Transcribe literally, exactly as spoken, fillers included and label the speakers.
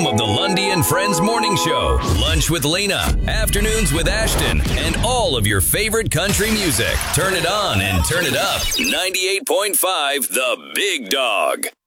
Speaker 1: Of the Lundy and Friends Morning Show, Lunch with Lena, Afternoons with Ashton, and all of your favorite country music. Turn it on and turn it up. ninety-eight point five The Big Dog.